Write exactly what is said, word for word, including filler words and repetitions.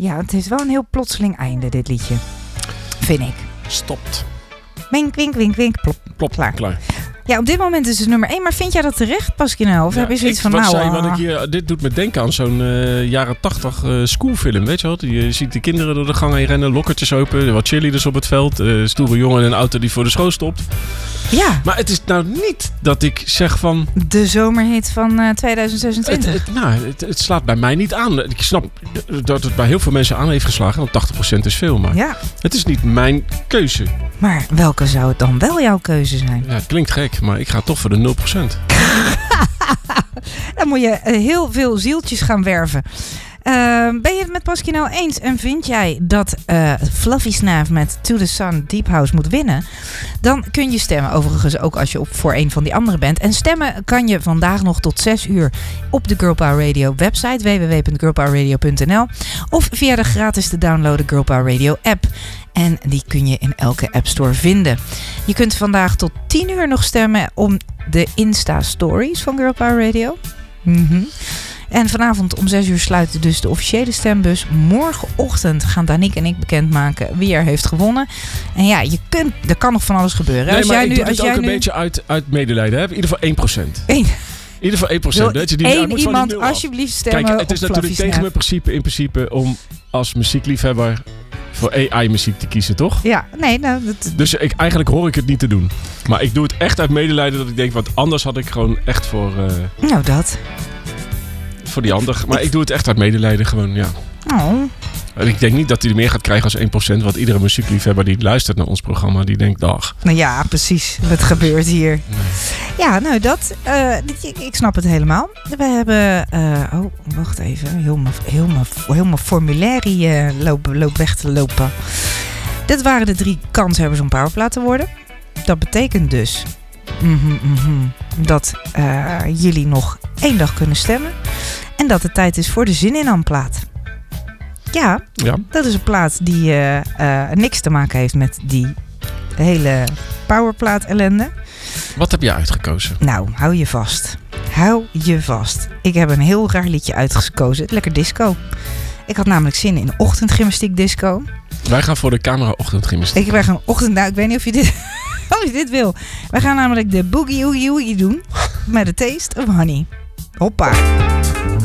Ja, het heeft wel een heel plotseling einde, dit liedje. Vind ik. Stopt. Wink, wink, wink, wink. Plop, Plop, klaar. klaar. Ja, op dit moment is het nummer één. Maar vind jij dat terecht, Pasquino? Of Ja, heb je zoiets ik, van, wat nou... zei, uh, wat ik hier, dit doet me denken aan zo'n uh, jaren tachtig uh, schoolfilm, weet je wel? Je uh, ziet de kinderen door de gang heen rennen, lokkertjes open, wat cheerleaders op het veld, uh, stoere jongen in een auto die voor de school stopt. Ja. Maar het is nou niet dat ik zeg van... De zomerhit van uh, tweeduizend zesentwintig. Het, het, nou, het, het slaat bij mij niet aan. Ik snap dat het bij heel veel mensen aan heeft geslagen, want tachtig procent is veel, maar Ja. het is niet mijn keuze. Maar welke zou het dan wel jouw keuze zijn? Ja, het klinkt gek, maar ik ga toch voor de nul procent. Dan moet je uh, heel veel zieltjes gaan werven. Uh, ben je het met Pasquino eens en vind jij dat uh, Fluffy Snav met To The Sun Deep House moet winnen? Dan kun je stemmen, overigens ook als je op voor een van die andere bent. En stemmen kan je vandaag nog tot zes uur op de Girl Power Radio website w w w punt girl power radio punt n l of via de gratis te downloaden Girl Power Radio app. En die kun je in elke App Store vinden. Je kunt vandaag tot tien uur nog stemmen om de Insta-stories van Girl Power Radio. Mm-hmm. En vanavond om zes uur sluit dus de officiële stembus. Morgenochtend gaan Danique en ik bekendmaken wie er heeft gewonnen. En ja, je kunt, er kan nog van alles gebeuren. Nee, als maar jij ik nu, doe als het jij ook een nu... beetje uit, uit medelijden. Hè? In ieder geval één procent. Eén. In ieder geval één procent. Wil dat je die, één moet van iemand die nul af. alsjeblieft stemmen. Kijk, het is op natuurlijk Fluffy tegen Snav. mijn principe in principe om als muziekliefhebber voor A I-muziek te kiezen, toch? Ja, nee, nou... Dat... Dus ik, eigenlijk hoor ik het niet te doen. Maar ik doe het echt uit medelijden dat ik denk, want anders had ik gewoon echt voor, uh, Nou, dat. voor die ander. Maar ik, ik doe het echt uit medelijden gewoon, ja. Oh. En ik denk niet dat hij er meer gaat krijgen als één procent. Want iedere muziekliefhebber die luistert naar ons programma, die denkt, dag. Nou ja, precies. Wat gebeurt hier? Nee. Ja, nou dat. Uh, ik, ik snap het helemaal. We hebben... Uh, oh, wacht even. Helemaal, helemaal, helemaal formularie uh, lopen, loop weg te lopen. Dit waren de drie kanshebbers om powerplaat te worden. Dat betekent dus... Mm-hmm, mm-hmm, dat uh, jullie nog één dag kunnen stemmen. En dat het tijd is voor de Zin in Am plaat. Ja, Ja, dat is een plaat die uh, uh, niks te maken heeft met die hele powerplaat ellende. wat heb jij uitgekozen? Nou, hou je vast. Hou je vast. Ik heb een heel raar liedje uitgekozen. Lekker disco. Ik had namelijk zin in ochtendgymnastiek disco. Wij gaan voor de camera ochtendgymnastiek. Ik ben een ochtend... Nou, ik weet niet of je dit, of je dit wil. Wij gaan namelijk de Boogie Oogie Oogie doen. Met a taste of honey. Hoppa.